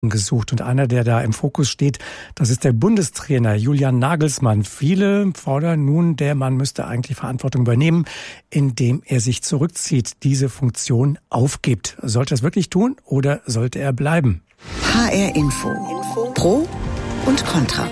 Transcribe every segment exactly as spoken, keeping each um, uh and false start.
gesucht. Und einer, der da im Fokus steht, das ist der Bundestrainer Julian Nagelsmann. Viele fordern nun, der Mann müsste eigentlich Verantwortung übernehmen, indem er sich zurückzieht, diese Funktion aufgibt. Sollte er es wirklich tun oder sollte er bleiben? H R Info. Pro und Contra.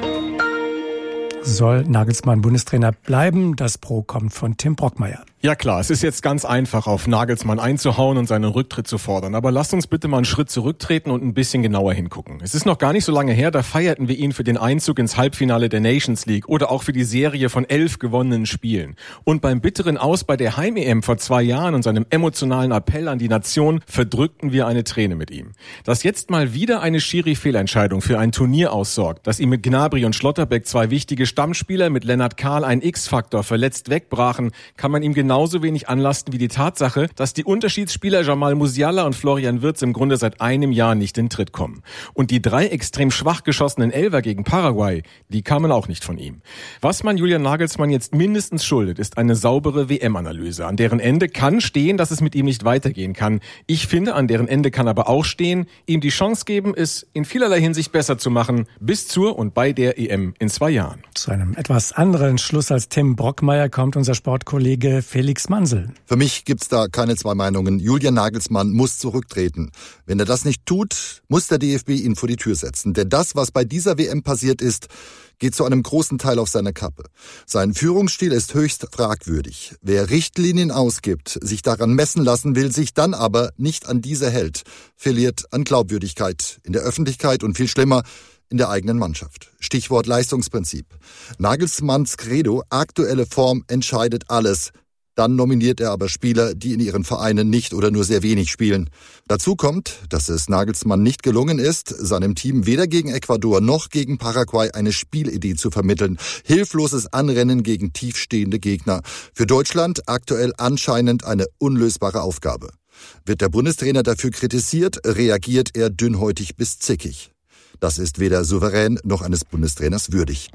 Soll Nagelsmann Bundestrainer bleiben? Das Pro kommt von Tim Brockmeier. Ja klar, es ist jetzt ganz einfach, auf Nagelsmann einzuhauen und seinen Rücktritt zu fordern. Aber lasst uns bitte mal einen Schritt zurücktreten und ein bisschen genauer hingucken. Es ist noch gar nicht so lange her, da feierten wir ihn für den Einzug ins Halbfinale der Nations League oder auch für die Serie von elf gewonnenen Spielen. Und beim bitteren Aus bei der Heim-E M vor zwei Jahren und seinem emotionalen Appell an die Nation verdrückten wir eine Träne mit ihm. Dass jetzt mal wieder eine Schiri-Fehlentscheidung für ein Turnier aussorgt, dass ihm mit Gnabry und Schlotterbeck zwei wichtige Stammspieler, mit Lennart Kahl ein X-Faktor verletzt wegbrachen, kann man ihm genauso wenig anlasten wie die Tatsache, dass die Unterschiedsspieler Jamal Musiala und Florian Wirtz im Grunde seit einem Jahr nicht in Tritt kommen. Und die drei extrem schwach geschossenen Elfer gegen Paraguay, die kamen auch nicht von ihm. Was man Julian Nagelsmann jetzt mindestens schuldet, ist eine saubere W M-Analyse. An deren Ende kann stehen, dass es mit ihm nicht weitergehen kann. Ich finde, an deren Ende kann aber auch stehen, ihm die Chance geben, es in vielerlei Hinsicht besser zu machen, bis zur und bei der E M in zwei Jahren. Zu einem etwas anderen Schluss als Tim Brockmeier kommt unser Sportkollege Felix Mansel. Für mich gibt's da keine zwei Meinungen. Julian Nagelsmann muss zurücktreten. Wenn er das nicht tut, muss der D F B ihn vor die Tür setzen. Denn das, was bei dieser W M passiert ist, geht zu einem großen Teil auf seine Kappe. Sein Führungsstil ist höchst fragwürdig. Wer Richtlinien ausgibt, sich daran messen lassen will, sich dann aber nicht an diese hält, verliert an Glaubwürdigkeit in der Öffentlichkeit und viel schlimmer, in der eigenen Mannschaft. Stichwort Leistungsprinzip. Nagelsmanns Credo, aktuelle Form entscheidet alles. Dann nominiert er aber Spieler, die in ihren Vereinen nicht oder nur sehr wenig spielen. Dazu kommt, dass es Nagelsmann nicht gelungen ist, seinem Team weder gegen Ecuador noch gegen Paraguay eine Spielidee zu vermitteln. Hilfloses Anrennen gegen tiefstehende Gegner. Für Deutschland aktuell anscheinend eine unlösbare Aufgabe. Wird der Bundestrainer dafür kritisiert, reagiert er dünnhäutig bis zickig. Das ist weder souverän noch eines Bundestrainers würdig.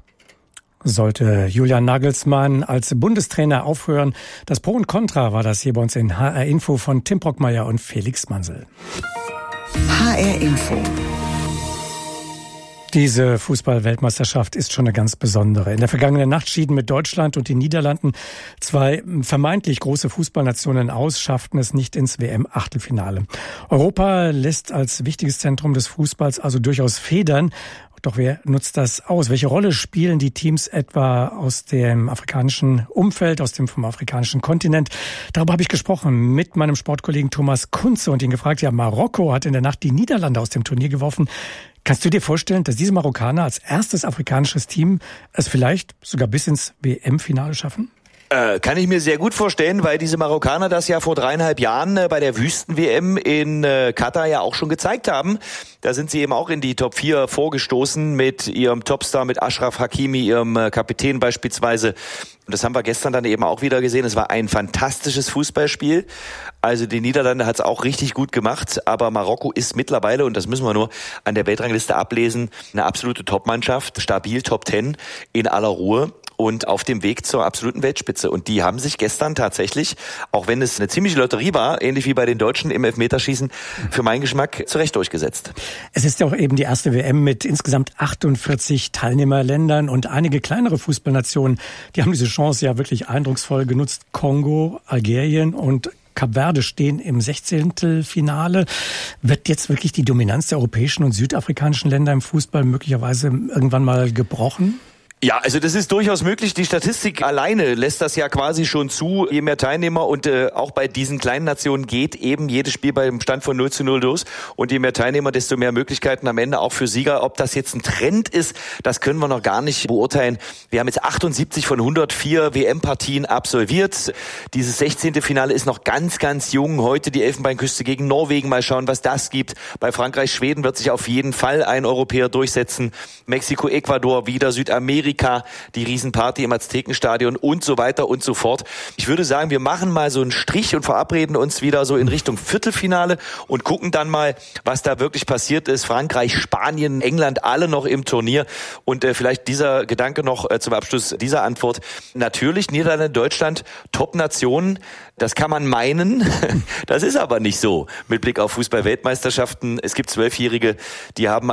Sollte Julian Nagelsmann als Bundestrainer aufhören? Das Pro und Contra war das hier bei uns in H R Info von Tim Brockmeier und Felix Mansel. H R Info. Diese Fußball-Weltmeisterschaft ist schon eine ganz besondere. In der vergangenen Nacht schieden mit Deutschland und den Niederlanden zwei vermeintlich große Fußballnationen aus, schafften es nicht ins W M-Achtelfinale. Europa lässt als wichtiges Zentrum des Fußballs also durchaus federn. Doch wer nutzt das aus? Welche Rolle spielen die Teams etwa aus dem afrikanischen Umfeld, aus dem vom afrikanischen Kontinent? Darüber habe ich gesprochen mit meinem Sportkollegen Thomas Kunze und ihn gefragt, ja, Marokko hat in der Nacht die Niederlande aus dem Turnier geworfen. Kannst du dir vorstellen, dass diese Marokkaner als erstes afrikanisches Team es vielleicht sogar bis ins W M-Finale schaffen? Äh, kann ich mir sehr gut vorstellen, weil diese Marokkaner das ja vor dreieinhalb Jahren äh, bei der Wüsten-W M in äh, Katar ja auch schon gezeigt haben. Da sind sie eben auch in die Top vier vorgestoßen mit ihrem Topstar, mit Achraf Hakimi, ihrem äh, Kapitän beispielsweise. Und das haben wir gestern dann eben auch wieder gesehen. Es war ein fantastisches Fußballspiel. Also die Niederlande hat es auch richtig gut gemacht. Aber Marokko ist mittlerweile, und das müssen wir nur an der Weltrangliste ablesen, eine absolute Topmannschaft, stabil Top Ten in aller Ruhe und auf dem Weg zur absoluten Weltspitze. Und die haben sich gestern tatsächlich, auch wenn es eine ziemliche Lotterie war, ähnlich wie bei den Deutschen im Elfmeterschießen, für meinen Geschmack zu Recht durchgesetzt. Es ist ja auch eben die erste W M mit insgesamt achtundvierzig Teilnehmerländern und einige kleinere Fußballnationen, die haben diese Chance ja wirklich eindrucksvoll genutzt. Kongo, Algerien und Kap Verde stehen im Sechzehntelfinale. Wird jetzt wirklich die Dominanz der europäischen und südafrikanischen Länder im Fußball möglicherweise irgendwann mal gebrochen? Ja, also das ist durchaus möglich. Die Statistik alleine lässt das ja quasi schon zu. Je mehr Teilnehmer und äh, auch bei diesen kleinen Nationen geht eben jedes Spiel beim Stand von null zu null los. Und je mehr Teilnehmer, desto mehr Möglichkeiten am Ende auch für Sieger. Ob das jetzt ein Trend ist, das können wir noch gar nicht beurteilen. Wir haben jetzt achtundsiebzig von hundertvier W M-Partien absolviert. Dieses sechzehnte Finale ist noch ganz, ganz jung. Heute die Elfenbeinküste gegen Norwegen. Mal schauen, was das gibt. Bei Frankreich, Schweden wird sich auf jeden Fall ein Europäer durchsetzen. Mexiko, Ecuador, wieder Südamerika. Amerika, die Riesenparty im Aztekenstadion und so weiter und so fort. Ich würde sagen, wir machen mal so einen Strich und verabreden uns wieder so in Richtung Viertelfinale und gucken dann mal, was da wirklich passiert ist. Frankreich, Spanien, England, alle noch im Turnier. Und äh, vielleicht dieser Gedanke noch äh, zum Abschluss dieser Antwort. Natürlich Niederlande, Deutschland, Top-Nationen. Das kann man meinen. Das ist aber nicht so mit Blick auf Fußball-Weltmeisterschaften. Es gibt Zwölfjährige, die haben